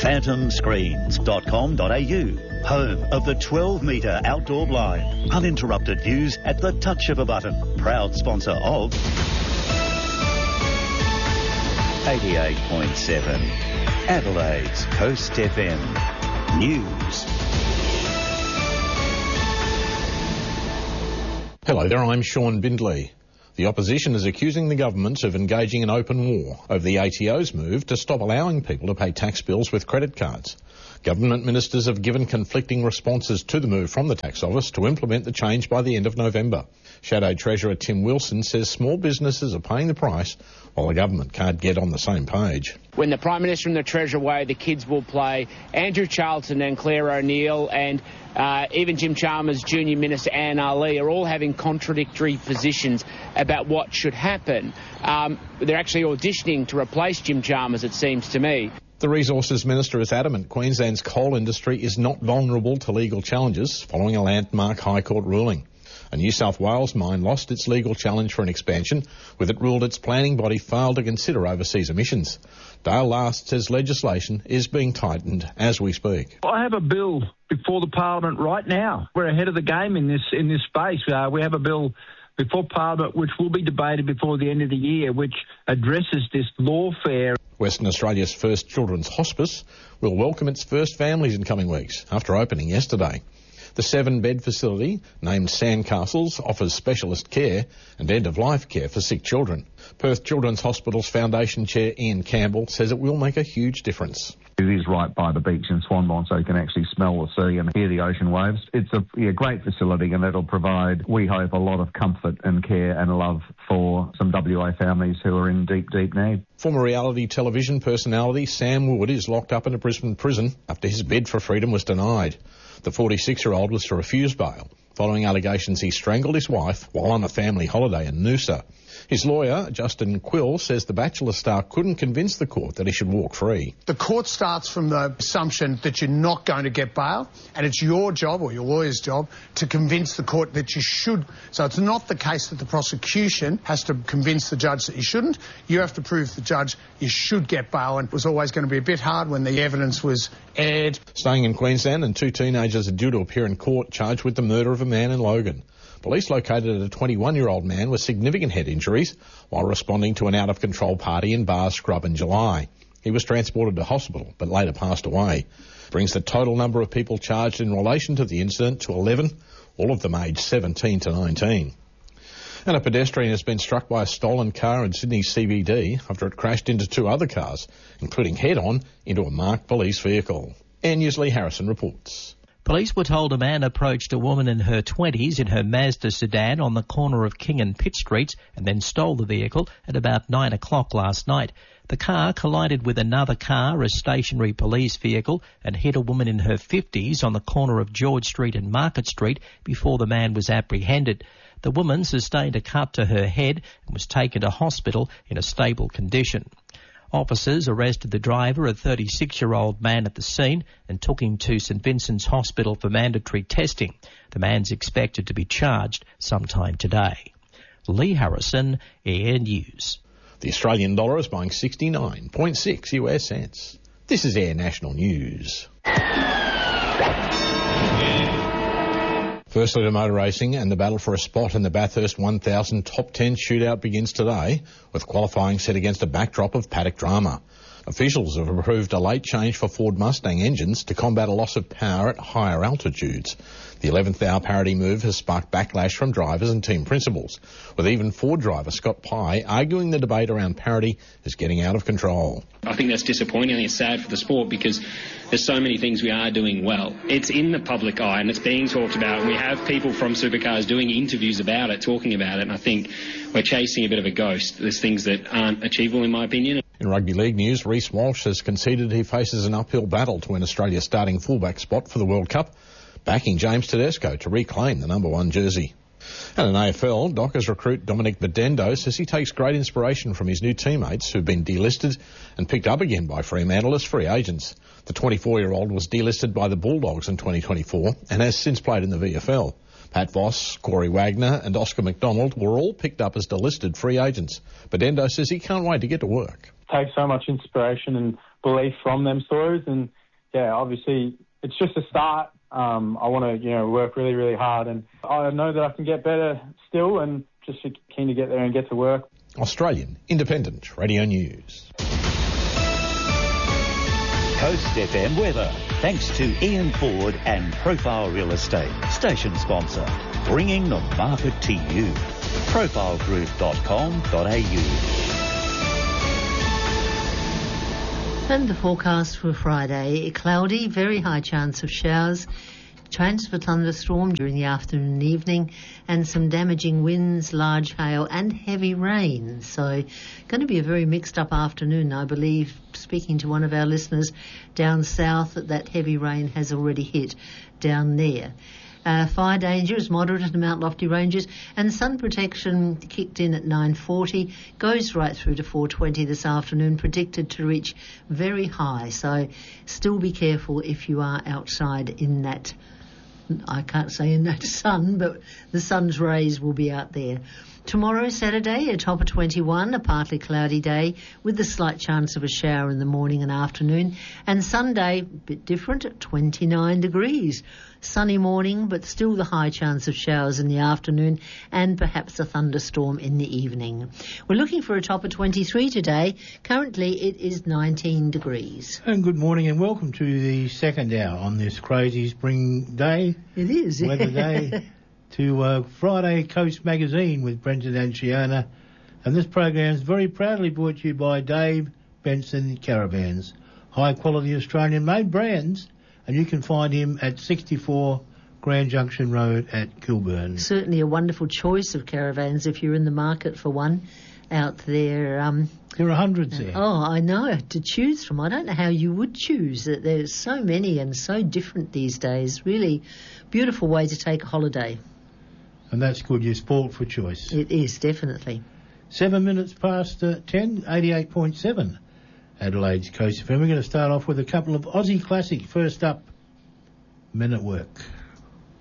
phantomscreens.com.au, home of the 12-metre outdoor blind. Uninterrupted views at the touch of a button. Proud sponsor of 88.7 Adelaide's Coast FM News. Hello there, I'm Sean Bindley. The opposition is accusing the government of engaging in open war over the ATO's move to stop allowing people to pay tax bills with credit cards. Government ministers have given conflicting responses to the move from the tax office to implement the change by the end of November. Shadow Treasurer Tim Wilson says small businesses are paying the price while the government can't get on the same page. When the Prime Minister and the Treasurer away, the kids will play. Andrew Charlton and Claire O'Neill and even Jim Chalmers, Junior Minister Anne Ali are all having contradictory positions about what should happen. They're actually auditioning to replace Jim Chalmers, it seems to me. The Resources Minister is adamant Queensland's coal industry is not vulnerable to legal challenges following a landmark High Court ruling. A New South Wales mine lost its legal challenge for an expansion, with it ruled its planning body failed to consider overseas emissions. Dale Last says legislation is being tightened as we speak. I have a bill before the Parliament right now. We're ahead of the game in this space. We have a bill before Parliament which will be debated before the end of the year, which addresses this lawfare. Western Australia's first children's hospice will welcome its first families in coming weeks after opening yesterday. The 7-bed facility, named Sandcastles, offers specialist care and end-of-life care for sick children. Perth Children's Hospital's Foundation Chair Ian Campbell says it will make a huge difference. It is right by the beach in Swanbourne, so you can actually smell the sea and hear the ocean waves. It's a great facility, and it'll provide, we hope, a lot of comfort and care and love for some WA families who are in deep, deep need. Former reality television personality Sam Wood is locked up in a Brisbane prison after his bid for freedom was denied. The 46-year-old was to refuse bail, following allegations he strangled his wife while on a family holiday in Noosa. His lawyer, Justin Quill, says the Bachelor star couldn't convince the court that he should walk free. The court starts from the assumption that you're not going to get bail, and it's your job, or your lawyer's job, to convince the court that you should. So it's not the case that the prosecution has to convince the judge that you shouldn't. You have to prove to the judge you should get bail, and it was always going to be a bit hard when the evidence was aired. Staying in Queensland, and 2 teenagers are due to appear in court charged with the murder of a man in Logan. Police located a 21-year-old man with significant head injuries while responding to an out-of-control party in Bar Scrub in July. He was transported to hospital but later passed away. Brings the total number of people charged in relation to the incident to 11, all of them aged 17 to 19. And a pedestrian has been struck by a stolen car in Sydney CBD after it crashed into 2 other cars, including head-on into a marked police vehicle. Air News' Lee Harrison reports. Police were told a man approached a woman in her 20s in her Mazda sedan on the corner of King and Pitt Streets and then stole the vehicle at about 9 o'clock last night. The car collided with another car, a stationary police vehicle, and hit a woman in her 50s on the corner of George Street and Market Street before the man was apprehended. The woman sustained a cut to her head and was taken to hospital in a stable condition. Officers arrested the driver, a 36-year-old man, at the scene and took him to St Vincent's Hospital for mandatory testing. The man's expected to be charged sometime today. Lee Harrison, Air News. The Australian dollar is buying 69.6 US cents. This is Air National News. Firstly to motor racing, and the battle for a spot in the Bathurst 1000 Top 10 shootout begins today, with qualifying set against a backdrop of paddock drama. Officials have approved a late change for Ford Mustang engines to combat a loss of power at higher altitudes. The 11th hour parity move has sparked backlash from drivers and team principals, with even Ford driver Scott Pye arguing the debate around parity is getting out of control. I think that's disappointing. I think it's sad for the sport because there's so many things we are doing well. It's in the public eye and it's being talked about. We have people from Supercars doing interviews about it, talking about it, and I think we're chasing a bit of a ghost. There's things that aren't achievable in my opinion. In rugby league news, Reece Walsh has conceded he faces an uphill battle to win Australia's starting fullback spot for the World Cup, backing James Tedesco to reclaim the number 1 jersey. And in AFL, Dockers recruit Dominic Bedendo says he takes great inspiration from his new teammates who've been delisted and picked up again by Fremantle as free agents. The 24-year-old was delisted by the Bulldogs in 2024 and has since played in the VFL. Pat Voss, Corey Wagner and Oscar McDonald were all picked up as delisted free agents. Bedendo says he can't wait to get to work. take so much inspiration and belief from them stories. And yeah, obviously it's just a start. I want to, work really, really hard, and I know that I can get better still, and just keen to get there and get to work. Australian Independent Radio News. Coast FM weather, thanks to Ian Ford and Profile Real Estate, station sponsor, bringing the market to you. profilegroup.com.au. And the forecast for Friday, cloudy, very high chance of showers, chance for thunderstorm during the afternoon and evening, and some damaging winds, large hail and heavy rain. So going to be a very mixed up afternoon, I believe. Speaking to one of our listeners down south, that heavy rain has already hit down there. Fire danger is moderate in the Mount Lofty ranges, and sun protection kicked in at 9:40, goes right through to 4:20 this afternoon, predicted to reach very high. So still be careful if you are outside in that, I can't say in that sun, but the sun's rays will be out there. Tomorrow, Saturday, a top of 21, a partly cloudy day with a slight chance of a shower in the morning and afternoon. And Sunday, a bit different, at 29 degrees. Sunny morning, but still the high chance of showers in the afternoon and perhaps a thunderstorm in the evening. We're looking for a top of 23 today. Currently, it is 19 degrees. And good morning and welcome to the second hour on this crazy spring day. It is. Weather day. To Friday Coast Magazine with Brenton and Shiona. And this program is very proudly brought to you by Dave Benson Caravans. High quality Australian made brands, and you can find him at 64 Grand Junction Road at Kilburn. Certainly a wonderful choice of caravans if you're in the market for one out there. There are hundreds there. Oh, I know, to choose from. I don't know how you would choose. There's so many and so different these days. Really beautiful way to take a holiday. And that's good. You're spoilt for choice. It is, definitely. 7 minutes past 10, 88.7 Adelaide's Coast FM. We're going to start off with a couple of Aussie classics. First up, Men at Work.